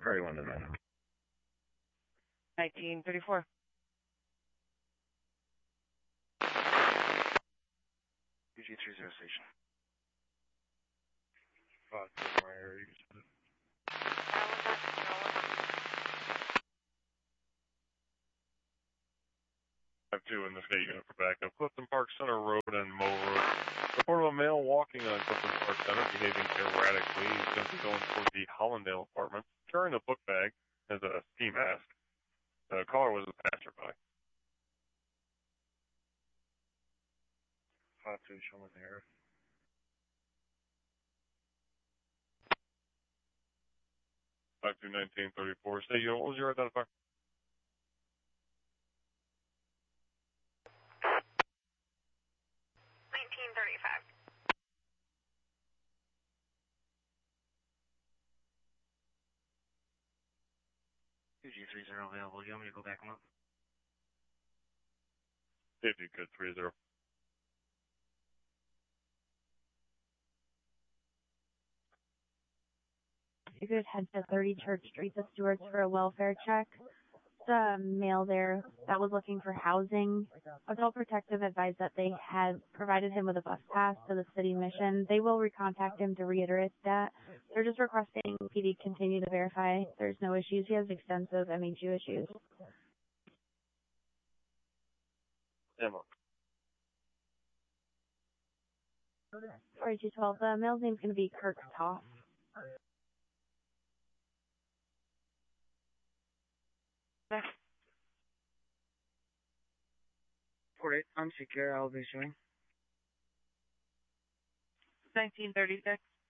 Very London man. 1934. UG30 station. 5-2 my area. 5-2 in the state unit for backup. Clifton Park Center Road and Moe Road. Report of a male walking on Clifton Park Center, behaving erratically. He's going to be going toward the Hollandale apartment. Carrying a book bag as a ski mask. The caller was a passerby. 5-2, show me there. 5-2-1934. State unit, what was your identifier? UG30 available. You want me to go back him up? If you could, 3-0. You could head to 30 Church Street, the Stewards, for a welfare check. The male there that was looking for housing. Adult Protective advised that they had provided him with a bus pass to the city mission. They will recontact him to reiterate that. They're just requesting PD continue to verify there's no issues. He has extensive MHU issues. Emma. 4212, the male's name's going to be Kirk Toff. Next. 48, I'm secure. I'll be showing. 1936.